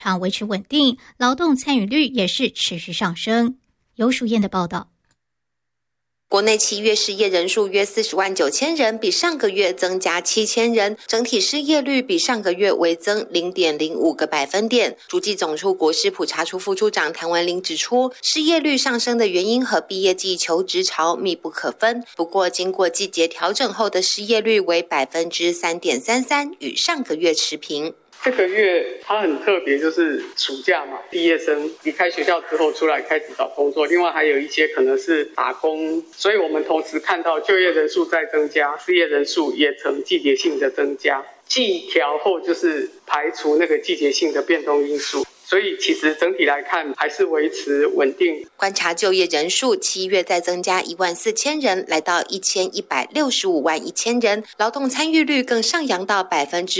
场维持稳定，劳动参与率也是持续上升。游淑燕的报道。 国内7月失业人数约40万9千人，比上个月增加7000人，整体失业率比上个月微增 0.05 个百分点。主计总处国师普查处副处长谭文玲指出，失业率上升的原因和毕业季求职潮密不可分。不过，经过季节调整后的失业率为 3.33%， 与上个月持平。 这个月它很特别，就是暑假嘛，毕业生离开学校之后出来开始找工作，另外还有一些可能是打工，所以我们同时看到就业人数在增加，失业人数也呈季节性的增加。季调后就是排除那个季节性的变动因素，所以其实整体来看还是维持稳定。 观察就业人数，7月再增加14000人，来到1165万1000人，劳动参与率更上扬到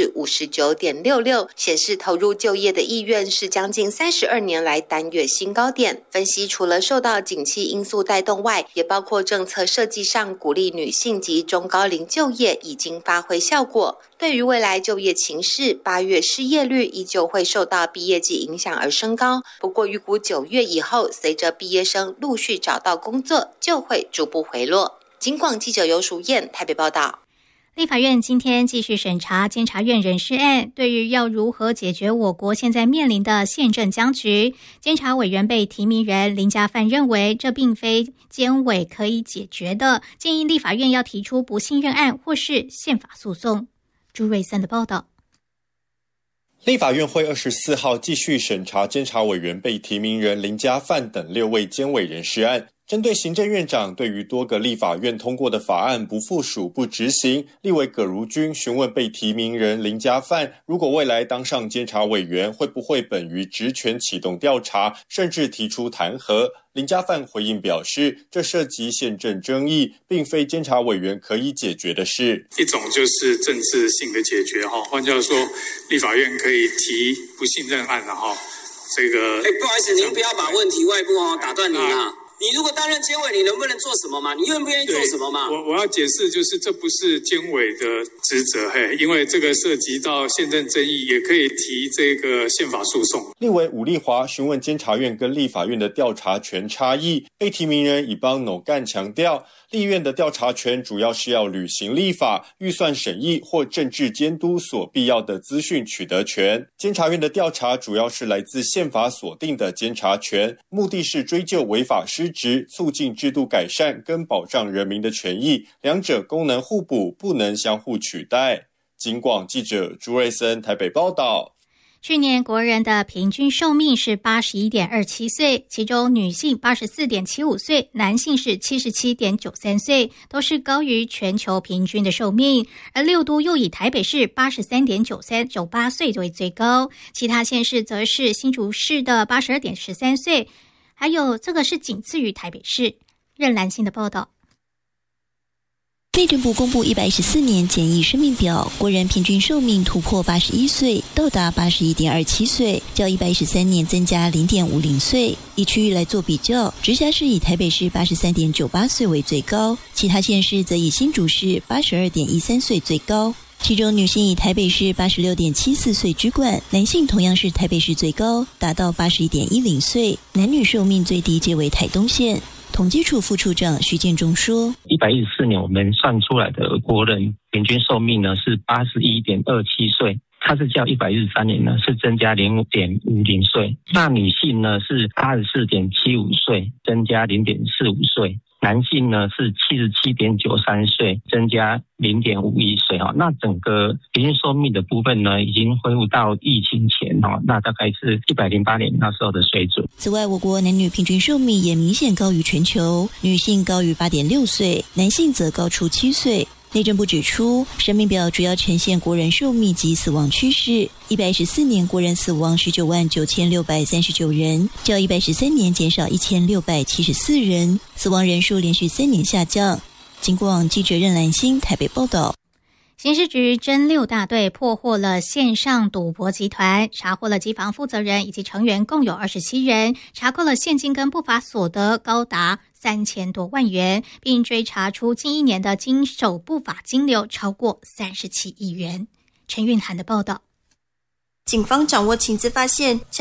59.66%， 显示投入就业的意愿是将近32年来单月新高点。分析除了受到景气因素带动外，也包括政策设计上鼓励女性及中高龄就业已经发挥效果。对于未来就业情势，8月失业率依旧会受到毕业季影响而升高。不过预估9月以后，随着毕业生陆续找到工作，就会逐步回落。警广记者游淑燕台北报道。 立法院今天继续审查监察院人事案，对于要如何解决我国现在面临的宪政僵局，监察委员被提名人林佳范认为这并非监委可以解决的，建议立法院要提出不信任案或是宪法诉讼。朱瑞森的报道。 立法院会24号继续审查监察委员被提名人林佳范等6位监委人事案。针对行政院长对于多个立法院通过的法案不附属不执行，立委葛如君询问被提名人林佳范，如果未来当上监察委员，会不会本于职权启动调查，甚至提出弹劾？林佳范回应表示，这涉及宪政争议，并非监察委员可以解决的事。 一种就是政治性的解决，换句话说，立法院可以提不信任案了。这个不好意思，您不要把问题外部打断您啊。你如果担任监委，你能不能做什么嘛？你愿不愿意做什么嘛？ 我要解释，就是这不是监委的职责，因为这个涉及到宪政争议，也可以提这个宪法诉讼。 立委伍丽华询问监察院跟立法院的调查权差异，被提名人以邦努干强调，立院的调查权主要是要履行立法、预算审议或政治监督所必要的资讯取得权，监察院的调查主要是来自宪法所定的监察权，目的是追究违法失职，促进制度改善跟保障人民的权益，两者功能互补，不能相互取代。警广记者朱瑞森台北报道。 去年国人的平均寿命是 81.27 岁，其中女性 84.75 岁，男性是 77.93 岁，都是高于全球平均的寿命。而六都又以台北市 83.98 岁为最高，其他县市则是新竹市的 82.13 岁，还有这个是仅次于台北市。任兰心的报道。 内政部公布114年简易生命表，国人平均寿命突破81岁，到达 81.27 岁，较113年增加 0.50 岁。以区域来做比较，直辖市以台北市 83.98 岁为最高，其他县市则以新竹市 82.13 岁最高。其中女性以台北市 86.74 岁居冠，男性同样是台北市最高，达到 81.10 岁，男女寿命最低皆为台东县。统计处副处长徐建中说 ，114年我们算出来的国人平均寿命呢是 81.27 岁，它是较113年呢是增加 0.50 岁。那女性呢是 84.75 岁，增加 0.45 岁。男性呢是 77.93 岁，增加 0.51 岁。那整个平均寿命的部分呢，已经恢复到疫情前，那大概是108年那时候的水准。 此外，我国男女平均寿命也明显高于全球，女性高于 8.6 岁，男性则高出7岁。内政部指出，生命表主要呈现国人寿命及死亡趋势。114年国人死亡19万9639人，较113年减少1674人，死亡人数连续3年下降。警广记者任兰心台北报道。 刑事局侦6大队破获了线上赌博集团，查获了机房负责人以及成员共有27人，查扣了现金跟不法所得高达3000多万元，并追查出近1年的经手不法金流超过37亿元。陈韵涵的报道。 警方警方掌握情资发现